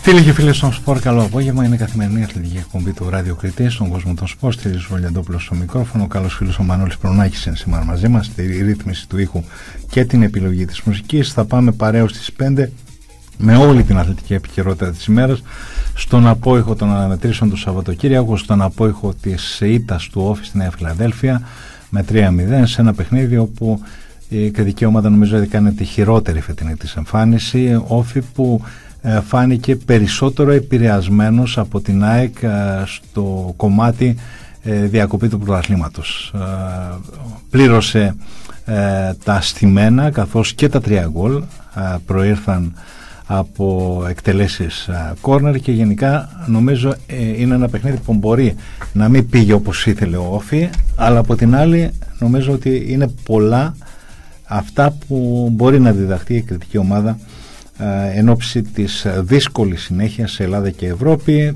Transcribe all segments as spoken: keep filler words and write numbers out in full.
Φίλοι και φίλοι στον σπορ, καλό απόγευμα. Είναι η καθημερινή αθλητική εκπομπή του Ράδιο Κρητή, στον κόσμο των σπορ. Στηρίζει ο Λιαντόπουλος στο μικρόφωνο. Ο καλός φίλος ο Μανώλης Προνάκης είναι σήμερα μαζί μας. Στη ρύθμιση του ήχου και την επιλογή της μουσικής. Θα πάμε παρέως στις πέντε με όλη την αθλητική επικαιρότητα της ημέρας. Στον απόϊχο των αναμετρήσεων του Σαββατοκύριακου, στον απόϊχο της ήττας του Όφη στη Νέα Φιλαδέλφια με τρία μηδέν σε ένα παιχνίδι όπου η κριτική ομάδα νομίζω ότι έκανε τη χειρότερη φετινή της εμφάνιση. Όφη που φάνηκε περισσότερο επηρεασμένος από την ΑΕΚ στο κομμάτι διακοπή του πρωταθλήματος. Πλήρωσε τα στημένα, καθώς και τα τρία γκολ προήρθαν από εκτελέσεις κόρνερ και γενικά νομίζω είναι ένα παιχνίδι που μπορεί να μην πήγε όπως ήθελε ο Όφη, αλλά από την άλλη νομίζω ότι είναι πολλά αυτά που μπορεί να διδαχτεί η κριτική ομάδα εν ώψη της δύσκολης συνέχειας σε Ελλάδα και Ευρώπη.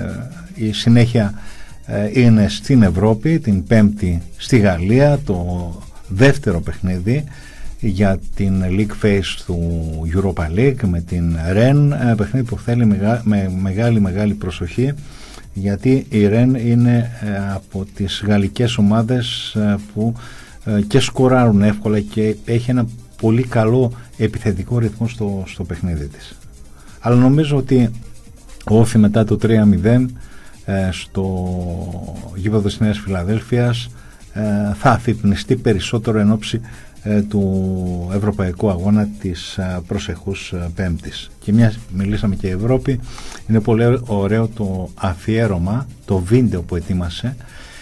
Η συνέχεια είναι στην Ευρώπη, την Πέμπτη στη Γαλλία, το δεύτερο παιχνίδι για την League Phase του Europa League με την Rennes, ένα παιχνίδι που θέλει μεγα, με μεγάλη μεγάλη προσοχή, γιατί η Rennes είναι από τις γαλλικές ομάδες που και σκοράρουν εύκολα και έχει ένα πολύ καλό επιθετικό ρυθμό στο, στο παιχνίδι της. Αλλά νομίζω ότι ο Όφη μετά το τρία μηδέν ε, στο γήπεδο της Νέας Φιλαδέλφειας ε, θα αφυπνιστεί περισσότερο εν ώψη ε, του ευρωπαϊκού αγώνα της ε, προσεχούς ε, Πέμπτης. Και μια μιλήσαμε και Ευρώπη, είναι πολύ ωραίο το αφιέρωμα, το βίντεο που ετοίμασε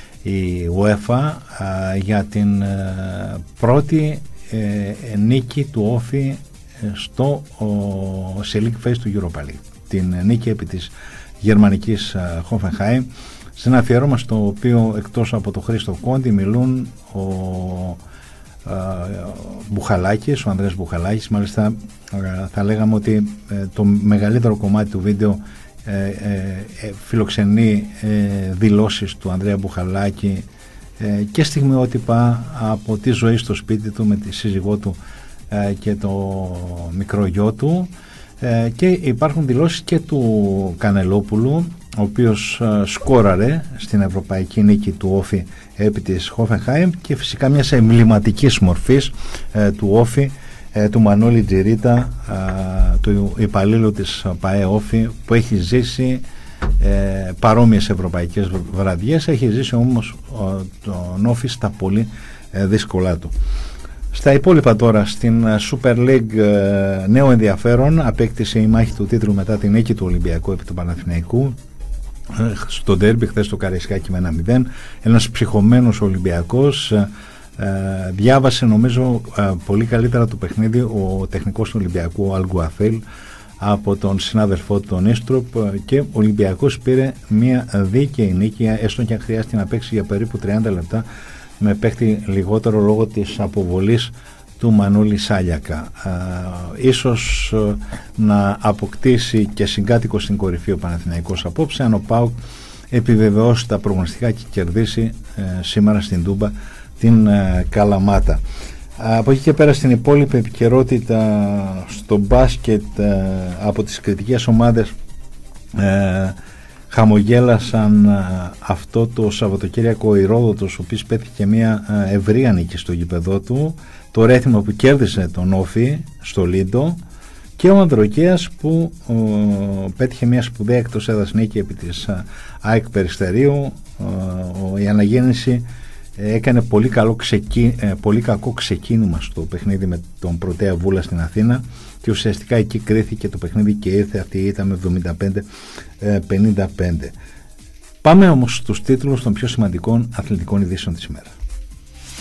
η UEFA ε, για την ε, πρώτη Ε, νίκη του Όφη στο ο, σε League Phase του Europa League, την νίκη επί της γερμανικής Hoffenheim, σε ένα αφιέρωμα στο οποίο εκτός από τον Χρήστο Κόντι μιλούν ο, ο, ο Μπουχαλάκης, ο Ανδρέας Μπουχαλάκης. Μάλιστα ε, θα λέγαμε ότι ε, το μεγαλύτερο κομμάτι του βίντεο ε, ε, ε, φιλοξενεί ε, δηλώσεις του Ανδρέα Μπουχαλάκη και στιγμιότυπα από τη ζωή στο σπίτι του με τη σύζυγό του και το μικρό γιο του, και υπάρχουν δηλώσεις και του Κανελόπουλου, ο οποίος σκόραρε στην ευρωπαϊκή νίκη του Όφη επί της Hoffenheim, και φυσικά μιας εμβληματικής μορφής του Όφη, του Μανώλη Τζιρίτα, του υπαλλήλου της ΠΑΕ Όφη, που έχει ζήσει Ε, παρόμοιες ευρωπαϊκές βραδιές, έχει ζήσει όμως ο, τον Όφη στα πολύ ε, δύσκολά του. Στα υπόλοιπα τώρα, στην Super League ε, νέο ενδιαφέρον απέκτησε η μάχη του τίτλου μετά την νίκη του Ολυμπιακού επί του Παναθηναϊκού ε, στο ντέρμπι χθες το Καραϊσκάκι με ένα μηδέν. Ένας ψυχωμένος Ολυμπιακός ε, ε, διάβασε νομίζω ε, πολύ καλύτερα το παιχνίδι ο τεχνικός του Ολυμπιακού, ο Αλγκουαθέλ, από τον συνάδελφό του τον Ίστροπ, και ο Ολυμπιακός πήρε μια δίκαιη νίκη, έστω και αν χρειάστηκε να παίξει για περίπου τριάντα λεπτά με παίχτη λιγότερο λόγω της αποβολής του Μανούλη Σάλιακα. Ε, ίσως ε, να αποκτήσει και συγκάτοικο στην κορυφή ο Παναθηναϊκός απόψε, αν ο ΠΑΟΚ επιβεβαιώσει τα προγνωστικά και κερδίσει ε, σήμερα στην Τούμπα την ε, Καλαμάτα. Από εκεί και πέρα στην υπόλοιπη επικαιρότητα στο μπάσκετ, ε, από τις κριτικές ομάδες ε, χαμογέλασαν ε, αυτό το Σαββατοκύριακο ο Ηρόδοτος, ο οποίος πέτυχε μια ε, ευρεία νίκη στο γήπεδό του, το Ρέθυμο που κέρδισε τον Όφη στο Λίντο, και ο Ανδροκίας που ε, πέτυχε μια σπουδαία εκτός έδρας νίκη επί της ε, ΑΕΚ Περιστερίου. ε, η αναγέννηση έκανε πολύ, καλό ξεκί... πολύ κακό ξεκίνημα στο παιχνίδι με τον Πρωτέα Βούλα στην Αθήνα, και ουσιαστικά εκεί κρίθηκε το παιχνίδι και ήρθε αυτή η ήττα με εβδομήντα πέντε πενήντα πέντε. Πάμε όμως στους τίτλους των πιο σημαντικών αθλητικών ειδήσεων της ημέρας.